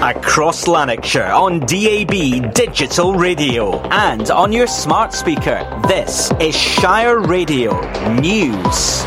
across Lanarkshire on DAB Digital Radio and on your smart speaker. This is Shire Radio News.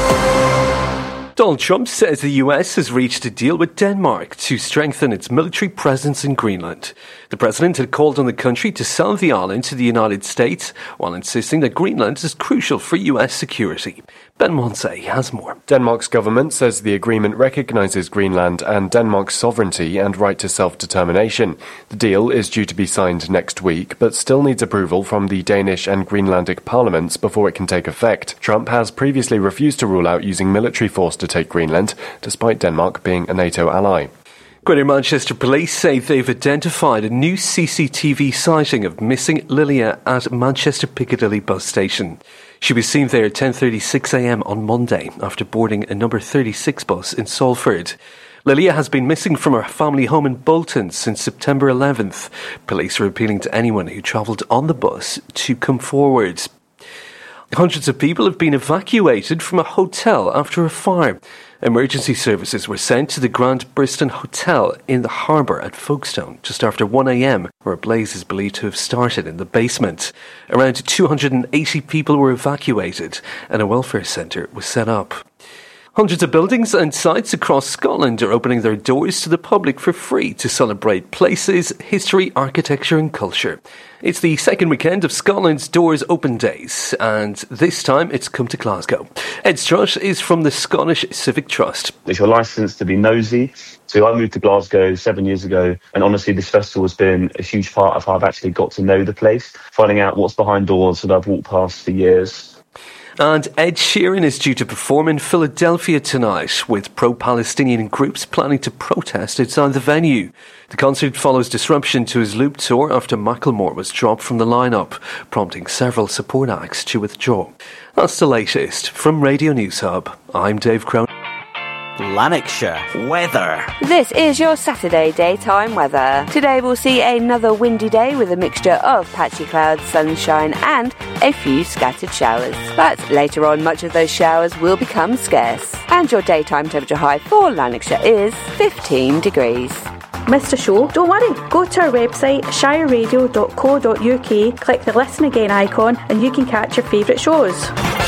Donald Trump says the US has reached a deal with Denmark to strengthen its military presence in Greenland. The president had called on the country to sell the island to the United States while insisting that Greenland is crucial for US security. Ben Monsey has more. Denmark's government says the agreement recognises Greenland and Denmark's sovereignty and right to self-determination. The deal is due to be signed next week, but still needs approval from the Danish and Greenlandic parliaments before it can take effect. Trump has previously refused to rule out using military force to take Greenland, despite Denmark being a NATO ally. Greater Manchester Police say they've identified a new CCTV sighting of missing Lilia at Manchester Piccadilly bus station. She was seen there at 10:36am on Monday after boarding a number 36 bus in Salford. Lilia has been missing from her family home in Bolton since September 11th. Police are appealing to anyone who travelled on the bus to come forward. Hundreds of people have been evacuated from a hotel after a fire. Emergency services were sent to the Grand Briston Hotel in the harbour at Folkestone just after 1am, where a blaze is believed to have started in the basement. Around 280 people were evacuated and a welfare centre was set up. Hundreds of buildings and sites across Scotland are opening their doors to the public for free to celebrate places, history, architecture and culture. It's the second weekend of Scotland's Doors Open Days, and this time it's come to Glasgow. Ed Strutt is from the Scottish Civic Trust. It's your licence to be nosy. So I moved to Glasgow 7 years ago, and honestly this festival has been a huge part of how I've actually got to know the place, finding out what's behind doors that I've walked past for years. And Ed Sheeran is due to perform in Philadelphia tonight, with pro-Palestinian groups planning to protest outside the venue. The concert follows disruption to his Loop tour after Macklemore was dropped from the lineup, prompting several support acts to withdraw. That's the latest from Radio News Hub. I'm Dave Cronin. Lanarkshire weather. This is your Saturday daytime weather. Today we'll see another windy day with a mixture of patchy clouds, sunshine and a few scattered showers. But later on, much of those showers will become scarce. And your daytime temperature high for Lanarkshire is 15 degrees. Missed a show? Don't worry. Go to our website, shireradio.co.uk, click the Listen Again icon and you can catch your favourite shows.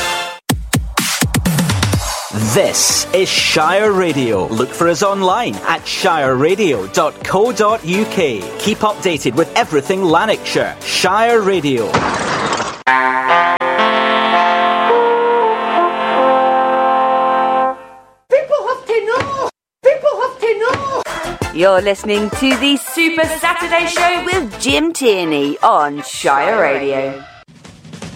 This is Shire Radio. Look for us online at shireradio.co.uk. Keep updated with everything Lanarkshire. Shire Radio. People have to know! People have to know! You're listening to the Super Saturday Show with Jim Tierney on Shire Radio.